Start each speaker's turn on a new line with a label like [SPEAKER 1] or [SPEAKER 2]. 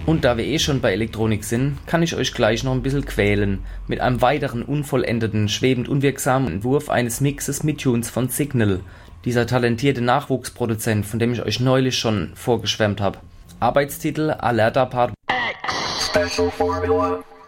[SPEAKER 1] Und da wir eh schon bei Elektronik sind, kann ich euch gleich noch ein bisschen quälen mit einem weiteren unvollendeten, schwebend unwirksamen Entwurf eines Mixes mit Tunes von Signal, dieser talentierte Nachwuchsproduzent, von dem ich euch neulich schon vorgeschwärmt habe. Arbeitstitel Alerta Part X. Special Formula.